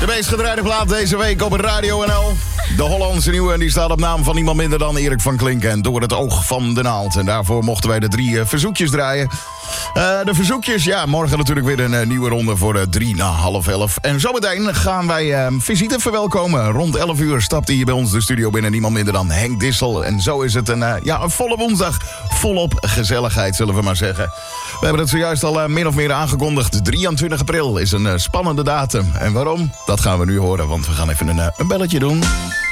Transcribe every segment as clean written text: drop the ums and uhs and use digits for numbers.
De meest gedraaide plaat deze week op het Radio NL. De Hollandse nieuwe, en die staat op naam van niemand minder dan Erik van Klinken en Door het oog van de naald. En daarvoor mochten wij de 3 verzoekjes draaien. De verzoekjes, ja, morgen natuurlijk weer een nieuwe ronde voor 3 na half 11. En zometeen gaan wij visite verwelkomen. Rond 11 uur stapt hier bij ons de studio binnen niemand minder dan Henk Dissel. En zo is het een volle woensdag, volop gezelligheid, zullen we maar zeggen. We hebben het zojuist al min of meer aangekondigd. 23 april is een spannende datum. En waarom? Dat gaan we nu horen, want we gaan even een belletje doen.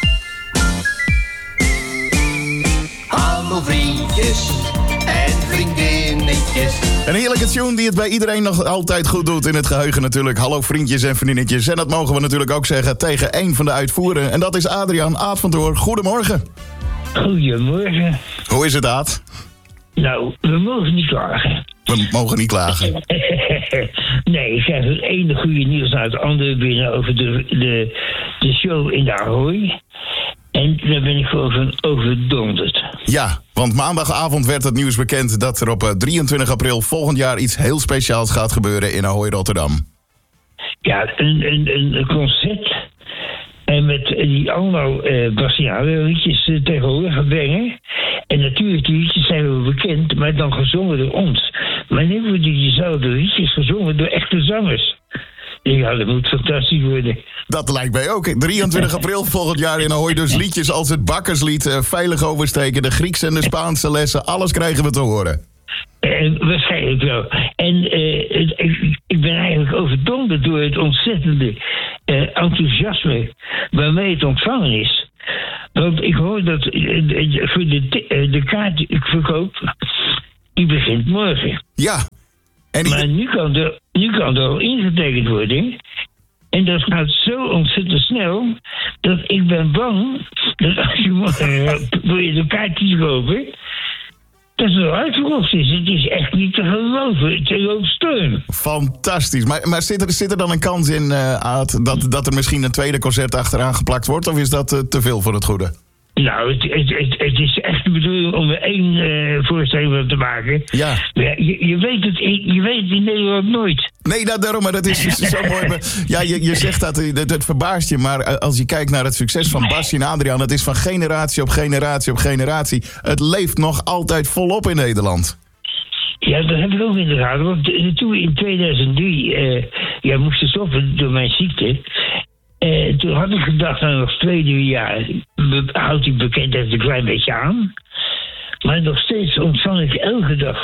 Hallo vriendjes en vriendinnetjes. Een heerlijke tune die het bij iedereen nog altijd goed doet in het geheugen natuurlijk. Hallo vriendjes en vriendinnetjes. En dat mogen we natuurlijk ook zeggen tegen één van de uitvoerenden. En dat is Adriaan Aad van Toor. Goedemorgen. Goedemorgen. Hoe is het, Aad? Nou, we mogen niet klagen. We mogen niet klagen. Nee, ik krijg het ene goede nieuws naar het andere binnen over de show in de Ahoy. En daar ben ik gewoon van overdonderd. Ja, want maandagavond werd het nieuws bekend dat er op 23 april volgend jaar iets heel speciaals gaat gebeuren in Ahoy, Rotterdam. Ja, een concert. En met die allemaal Bastiaan liedjes tegenwoordig gaan brengen. En natuurlijk, die liedjes zijn wel bekend, maar dan gezongen door ons. Maar nu worden diezelfde liedjes gezongen door echte zangers. Ja, dat moet fantastisch worden. Dat lijkt mij ook. 23 april volgend jaar in Ahoy. Dus liedjes als het Bakkerslied, Veilig oversteken, de Griekse en de Spaanse lessen. Alles krijgen we te horen. Waarschijnlijk wel. En ik ben eigenlijk overdonderd door het ontzettende enthousiasme waarmee het ontvangen is. Want ik hoor dat voor de kaartverkoop, die begint morgen. Ja. Maar nu kan er al ingetekend worden. En dat gaat zo ontzettend snel dat ik ben bang dat als je morgen wil je de kaartjes kopen, dat het al uitverkocht is. Het is echt niet te geloven. Het is ook steun. Fantastisch. Maar zit er dan een kans in, Aad, dat er misschien een tweede concert achteraan geplakt wordt? Of is dat te veel voor het goede? Nou, het is echt de bedoeling om er 1 voorstelling van te maken. Ja. Maar je weet het in Nederland nooit. Nee, daarom, maar dat is zo mooi. Ja, je zegt dat, het verbaast je, maar als je kijkt naar het succes van Bas en Adriaan, het is van generatie op generatie op generatie. Het leeft nog altijd volop in Nederland. Ja, dat heb ik ook in de gaten. Want toen we in 2003 moesten stoppen door mijn ziekte, toen had ik gedacht, nou nog 2-3 jaar houdt die bekendheid een klein beetje aan. Maar nog steeds ontvang ik elke dag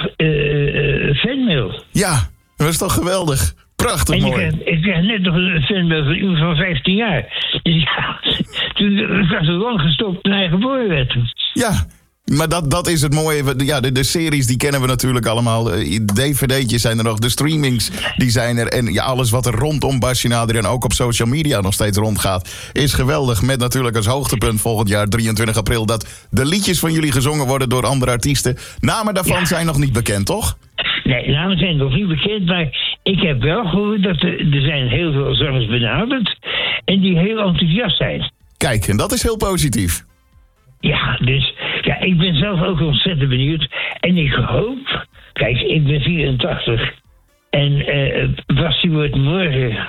fanmail. Ja, dat is toch geweldig. Prachtig mooi. Ik kreeg net nog een fanmail van iemand van 15 jaar. Dus ja, toen was er lang gestopt toen hij geboren werd. Ja. Maar dat is het mooie. Ja, de series die kennen we natuurlijk allemaal. DVD'tjes zijn er nog. De streamings die zijn er. En ja, alles wat er rondom Basje en Adriaan ook op social media nog steeds rondgaat, is geweldig. Met natuurlijk als hoogtepunt volgend jaar 23 april... dat de liedjes van jullie gezongen worden door andere artiesten. Namen daarvan zijn nog niet bekend, toch? Nee, namen zijn nog niet bekend. Maar ik heb wel gehoord dat er zijn heel veel zangers benaderd. En die heel enthousiast zijn. Kijk, en dat is heel positief. Ja, dus ja, ik ben zelf ook ontzettend benieuwd. En ik hoop, kijk, ik ben 84. En Basti wordt morgen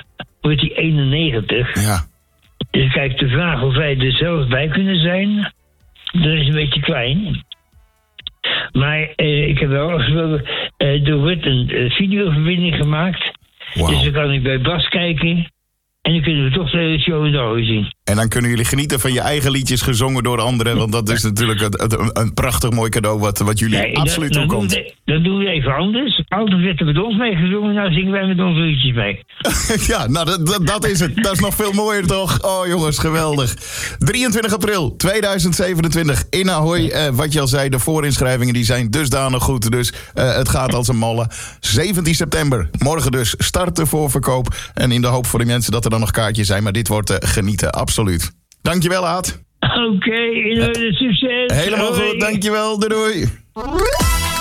91. Ja. Dus kijk, de vraag of wij er zelf bij kunnen zijn, dat is een beetje klein. Maar ik heb wel gesproken, er wordt een videoverbinding gemaakt. Wow. Dus dan kan ik bij Bas kijken. En dan kunnen we toch de hele show in de Ahoy zien. En dan kunnen jullie genieten van je eigen liedjes gezongen door anderen. Want dat is natuurlijk een prachtig mooi cadeau wat jullie absoluut toekomt. Dan doen we even anders. Altijd werd er met ons meegezongen. Nou zingen wij met onze liedjes mee. Ja, nou dat is het. Dat is nog veel mooier toch? Oh jongens, geweldig. 23 april 2027 in Ahoy. Wat je al zei, de voorinschrijvingen die zijn dusdanig goed. Dus het gaat als een malle. 17 september, morgen dus, start de voorverkoop. En in de hoop voor de mensen dat er dan nog kaartjes zijn. Maar dit wordt genieten, absoluut. Dankjewel, Aad. Oké, succes. Helemaal goed, dankjewel. Doei.